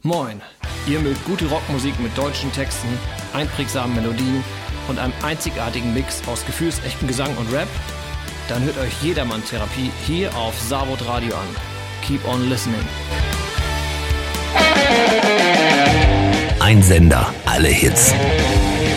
Moin, ihr mögt gute Rockmusik mit deutschen Texten, einprägsamen Melodien und einem einzigartigen Mix aus gefühlsechten Gesang und Rap? Dann hört euch Jedermann Therapie hier auf Savod Radio an. Keep on listening. Ein Sender, alle Hits.